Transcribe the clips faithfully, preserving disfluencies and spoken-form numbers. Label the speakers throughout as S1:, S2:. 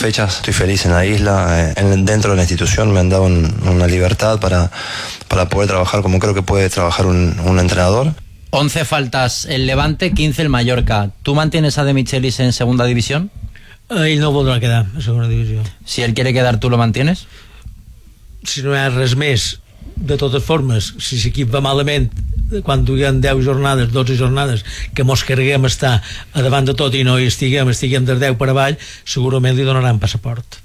S1: fechas estoy feliz en la isla, eh, en, dentro de la institución me han dado un, una libertad para, para poder trabajar como creo que puede trabajar un, un entrenador.
S2: once faltas el Levante, quince el Mallorca. ¿Tú mantienes a De Michelis en segunda división?
S3: Ell no voldrà quedar a segona divisió.
S2: Si él quiere quedar, ¿tú lo mantienes?
S3: Si no hi ha res més, de totes formes, si l'equip va malament, quan duguem deu jornades, dotze jornades, que mos carreguem estar a davant de tot i no hi estiguem, estiguem de deu per avall, segurament li donaran passaport.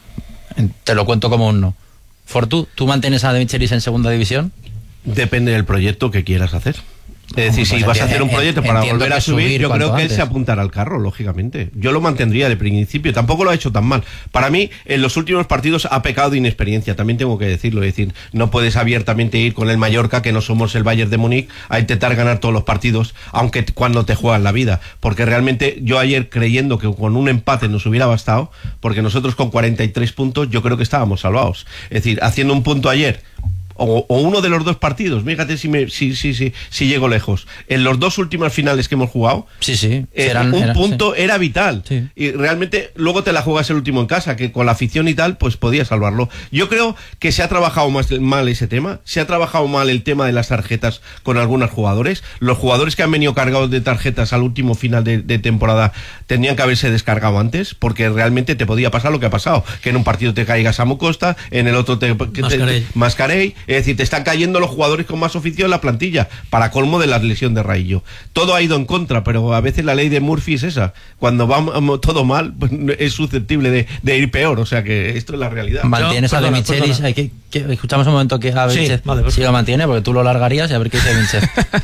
S2: Te lo cuento como un no. Fortu, ¿tú mantienes a De Michelis en segunda división?
S4: Depende del proyecto que quieras hacer. Es decir, si vas a hacer un proyecto para volver a subir, yo creo que él se apuntará al carro, lógicamente. Yo lo mantendría de principio, tampoco lo ha hecho tan mal. Para mí, en los últimos partidos ha pecado de inexperiencia, también tengo que decirlo. Es decir, no puedes abiertamente ir con el Mallorca, que no somos el Bayern de Múnich, a intentar ganar todos los partidos, aunque cuando te juegas la vida. Porque realmente yo ayer, creyendo que con un empate nos hubiera bastado, porque nosotros con cuarenta y tres puntos yo creo que estábamos salvados. Es decir, haciendo un punto ayer, O, o uno de los dos partidos, fíjate si, me, si, si, si, si llego lejos. En los dos últimos finales que hemos jugado,
S2: sí, sí,
S4: eh,
S2: eran,
S4: un
S2: eran,
S4: punto
S2: sí.
S4: era vital.
S2: Sí.
S4: Y realmente luego te la juegas el último en casa, que con la afición y tal, pues podía salvarlo. Yo creo que se ha trabajado más, mal ese tema, se ha trabajado mal el tema de las tarjetas con algunos jugadores. Los jugadores que han venido cargados de tarjetas al último final de, de temporada tenían que haberse descargado antes, porque realmente te podía pasar lo que ha pasado, que en un partido te caigas Samu Costa, en el otro te, que
S3: Mascarell.
S4: te, Mascarell, es decir, te están cayendo los jugadores con más oficio en la plantilla, para colmo de la lesión de Raillo. Todo ha ido en contra, pero a veces la ley de Murphy es esa. Cuando va todo mal, pues es susceptible de, de ir peor, o sea que esto es la realidad.
S2: ¿Mantienes
S3: Yo,
S2: a De
S3: perdona,
S2: Michelis?
S3: perdona.
S2: Hay que, que, escuchamos un momento que a
S3: Sí,
S2: Vinches,
S3: vale, pues.
S2: si lo mantiene, porque tú lo largarías y a ver qué dice Vinches.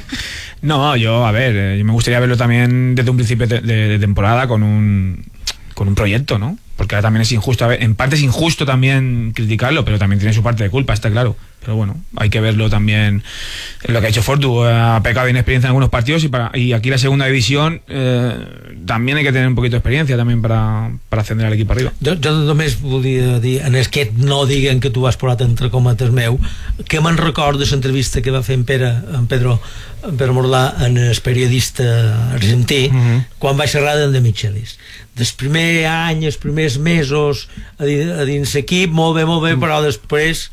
S5: No, yo, a ver, eh, me gustaría verlo también desde un principio de, de, de temporada con un, con un proyecto, ¿no? Porque ahora también es injusto, a ver, en parte es injusto también criticarlo, pero también tiene su parte de culpa, está claro. Pero bueno, hay que verlo también. Lo que ha hecho Fortu, ha pecado de inexperiencia en algunos partidos y, para, y aquí la segunda división eh, también hay que tener un poquito de experiencia también para, para ascender al equipo arriba.
S3: Jo, jo només volia dir, en aquest no diguen que tu has posat entre cometes meu, que me'n recordo de l'entrevista que va fer en Pere, en Pedro, en Pedro Morlà, en el periodista argentí, uh-huh. quan va xerrar de Michelis. Del primer any, els primers mesos a, a dins l'equip, molt bé, molt bé, però després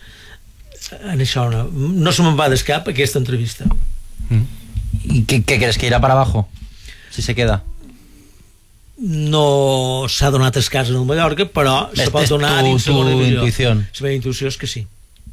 S3: en això no, no se me'n va d'escap aquesta entrevista.
S2: ¿Y qué, qué crees, que irá para abajo si se queda?
S3: No s'ha donat el cas en el Mallorca, però
S2: Es-
S3: se pot
S2: es
S3: donar
S2: tu-
S3: dins
S2: tu
S3: segona divisió.
S2: intuición.
S3: La meva intuïció és que sí.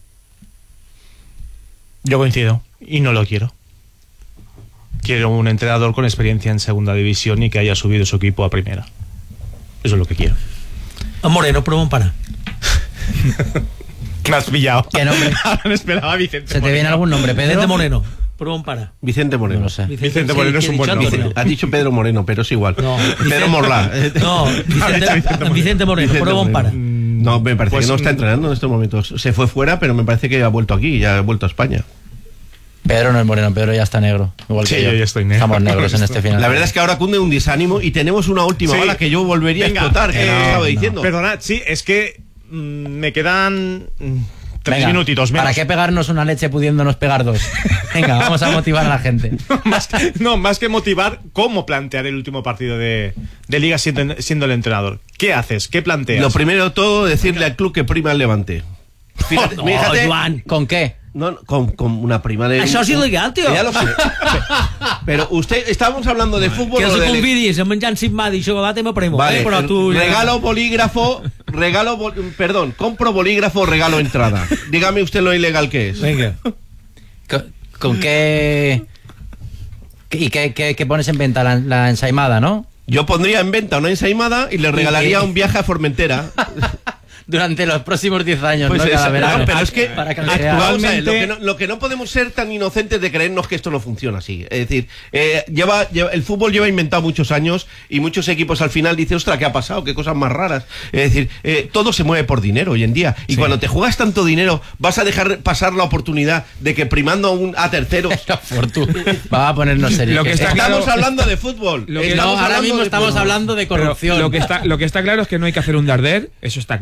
S6: Yo coincido y no lo quiero. Quiero un entrenador con experiencia en segunda división y que haya subido su equipo a primera. Eso es lo que quiero.
S3: A Moreno, però on para?
S6: Me has pillado.
S2: ¿Qué nombre?
S6: Ahora me esperaba Vicente
S2: ¿Se te
S6: Moreno.
S2: viene algún nombre, Pedro?
S3: Vicente Moreno, però on para?
S4: Vicente Moreno.
S2: No lo sé.
S6: Vicente Moreno
S3: sí,
S6: es un
S3: que he
S6: buen
S3: dicho
S6: nombre.
S3: Moreno.
S4: Ha dicho Pedro Moreno, pero es igual.
S3: No,
S4: Pedro Morlá.
S3: No, Vicente, Vicente Moreno,
S4: Vicente
S3: però on
S4: Moreno.
S3: para?
S4: No, me parece
S6: Pues,
S4: que no está entrenando en estos momentos. Se fue fuera, pero me parece que ha vuelto aquí, ya ha vuelto a España.
S2: Pedro no es moreno, Pedro ya está negro. Igual
S6: Sí,
S2: que yo.
S6: yo ya estoy negro.
S2: Estamos negros en este final.
S4: La verdad es que ahora cunde un desánimo y tenemos una última
S6: Sí.
S4: bala que yo volvería
S6: Venga,
S4: a explotar, que
S6: eh,
S4: no, estaba
S2: no.
S4: diciendo.
S6: Perdonad, sí, es que mm, me quedan mm, tres
S2: Venga,
S6: minutitos menos.
S2: ¿para qué pegarnos una leche pudiéndonos pegar dos? Venga, vamos a motivar a la gente.
S6: más, no, más que motivar, ¿cómo plantear el último partido de, de Liga siendo, siendo el entrenador? ¿Qué haces? ¿Qué planteas?
S4: Lo primero de todo, decirle al club que prima el Levante. Fíjate,
S3: No,
S4: fíjate,
S3: Joan.
S2: ¿Con qué?
S4: no, no, con, con una prima de...
S3: Això és il·legal, tio.
S4: Ya lo sé. Pero usted, estábamos hablando de fútbol...
S3: Que
S4: o
S3: els
S4: de-
S3: convidis a menjar encimada i xocolata i me premo.
S4: Vale,
S3: eh? Però tu...
S4: regalo bolígrafo, regalo, bol- perdón, compro bolígrafo, regalo entrada. Dígame usted lo ilegal que es.
S3: Venga.
S2: ¿Con, con qué? ¿Y qué, qué, qué pones en venta? La, la ensaimada, ¿no?
S4: Yo pondría en venta una ensaimada y le regalaría un viaje a Formentera.
S2: Durante los próximos diez años,
S4: Pues
S2: ¿no?
S4: esa-
S2: Cada verano.
S4: no, pero es que
S2: Para que
S4: actualmente,
S2: sea-
S4: vamos a ver, lo, que no, lo que no podemos ser tan inocentes de creernos que esto no funciona así. Es decir, eh, lleva, lleva- el fútbol lleva inventado muchos años y muchos equipos al final dicen, ostras, ¿qué ha pasado? ¿Qué cosas más raras? Es decir, eh, todo se mueve por dinero hoy en día. Y
S2: Sí.
S4: cuando te juegas tanto dinero, vas a dejar pasar la oportunidad de que primando a, un, a terceros...
S2: Fortu. Vamos a ponernos serios.
S5: Lo que está
S4: Estamos
S5: claro-
S4: hablando de fútbol.
S5: Lo que-
S4: Estamos
S2: No, ahora
S4: hablando
S2: mismo
S4: de
S2: estamos
S4: fútbol.
S2: hablando de
S5: Pero
S2: corrupción.
S5: lo que está lo que está claro es que no hay que hacer un Darder, eso está claro.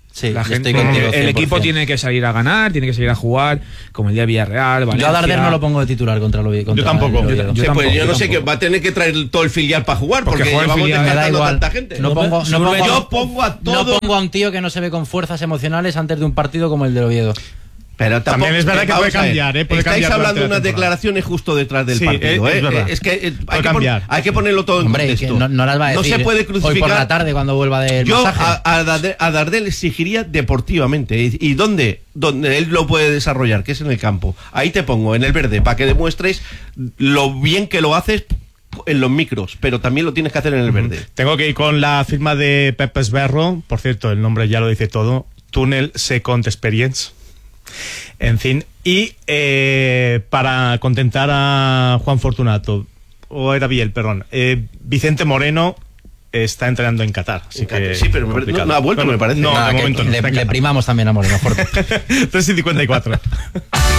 S2: Sí,
S5: la gente,
S2: estoy contigo,
S5: el, el equipo tiene que salir a ganar, tiene que salir a jugar, como el día de Villarreal, Valencia.
S2: Yo a Darder no lo pongo de titular contra el Oviedo.
S6: Yo tampoco.
S2: El
S4: Yo,
S2: Oviedo.
S4: yo,
S5: Yo tampoco,
S4: pues yo no
S5: yo
S4: sé, que va a tener que traer todo el filial para jugar, porque,
S5: Porque juega el
S4: llevamos
S5: filial, me da
S4: descartando a
S2: igual.
S4: tanta gente.
S2: No pongo, no pongo,
S4: yo pongo a todo.
S2: no pongo a un tío que no se ve con fuerzas emocionales antes de un partido como el del Oviedo.
S4: Pero tampoco,
S6: También es verdad que
S4: vamos
S6: puede
S4: a ver,
S6: cambiar, ¿eh? Puede
S4: Estáis
S6: cambiar
S4: hablando de
S6: durante la
S4: unas
S6: temporada.
S4: declaraciones justo detrás del
S6: Sí,
S4: partido,
S6: es,
S4: ¿eh?
S6: es verdad.
S4: Es que eh, hay, que
S6: cambiar.
S4: pon, hay que ponerlo todo en
S2: Hombre,
S4: contexto.
S2: que no, no las va a decir
S4: No se puede crucificar.
S2: hoy por la tarde cuando vuelva del
S4: Yo
S2: masaje.
S4: a, a, Dardel, a Dardel exigiría deportivamente. ¿Y, y dónde? Donde él lo puede desarrollar, que es en el campo. Ahí te pongo, en el verde, para que demuestres lo bien que lo haces en los micros, pero también lo tienes que hacer en el verde.
S6: Tengo que ir con la firma de Pepe Esberro. Por cierto, el nombre ya lo dice todo. Tunnel Second Experience. En fin, y eh, para contentar a Juan Fortunato, o era Biel, perdón, eh, Vicente Moreno está entrenando en Qatar. Así que
S4: Sí, pero me parece- no, no ha vuelto, me parece.
S6: No,
S2: Nada,
S6: de
S2: que
S6: momento no.
S2: le,
S6: está en
S2: le
S6: Qatar.
S2: primamos también a Moreno Forte.
S6: tres y cincuenta y cuatro.